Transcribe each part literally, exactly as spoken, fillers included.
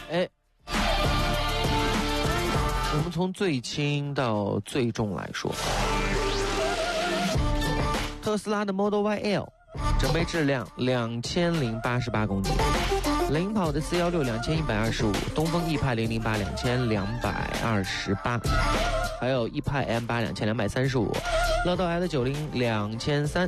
哎，我们从最轻到最重来说，特斯拉的 Model Y L 整备质量两千零八十八公斤，领跑的 C 一六两千一百二十五，东风 E 派零零八两千两百二十八，还有 E 派 M 八两千两百三十五，乐道 L 九零两千三，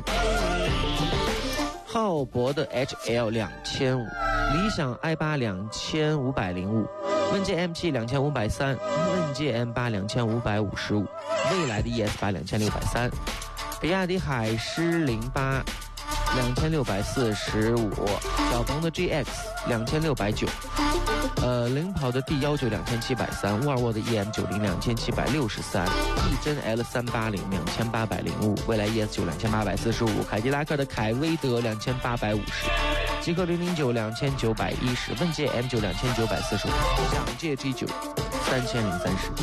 浩博的 H L 两千五，理想 i 八两千五百零五，问界 M 七两千五百三，问界 M 八两千五百五十五，蔚来的 E S 八两千六百三，比亚迪海狮零八两千六百四十五，小鹏的 G X 两千六百九，呃，领跑的 D 一九两千七百三，沃尔沃的 E M 九零两千七百六十三，翼臻 L 三八零两千八百零五，蔚来 E S 九两千八百四十五，凯迪拉克的凯威德两千八百五十，极氪零零九两千九百一十，问界 M 九两千九百四十五，想界 G 九三千零三十。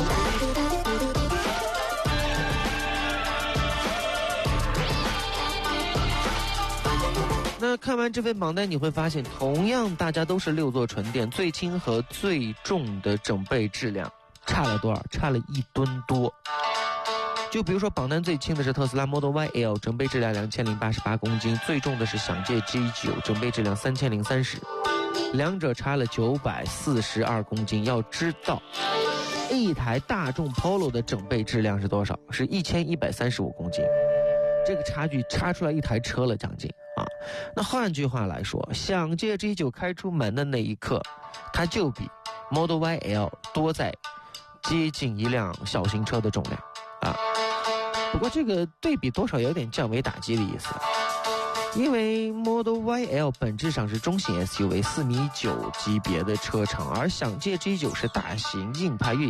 那看完这份榜单，你会发现，同样大家都是六座纯电，最轻和最重的整备质量差了多少？差了一吨多。就比如说，榜单最轻的是特斯拉 Model Y L， 整备质量两千零八十八公斤；最重的是想界 G 九， 整备质量三千零三十，两者差了九百四十二公斤。要知道，一台大众 Polo 的整备质量是多少？是一千一百三十五公斤。这个差距差出来一台车了，将近啊！那换句话来说，想界 G 九开出门的那一刻，它就比 Model Y L 多在接近一辆小型车的重量啊。不过这个对比多少有点降维打击的意思，因为 Model Y L 本质上是中型 S U V 四米九级别的车长，而想界 G 九是大型硬派越野